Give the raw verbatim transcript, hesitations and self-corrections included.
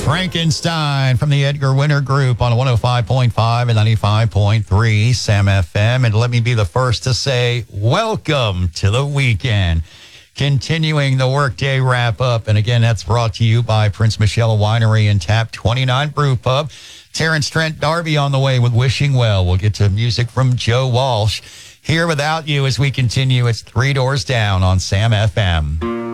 Frankenstein from the Edgar Winter Group on one oh five point five and ninety-five point three Sam F M. And let me be the first to say, welcome to the weekend. Continuing the workday wrap up. And again, that's brought to you by Prince Michelle Winery and Tap twenty-nine Brew Pub. Terrence Trent Darby on the way with Wishing Well. We'll get to music from Joe Walsh. Here without you as we continue. It's Three Doors Down on Sam F M.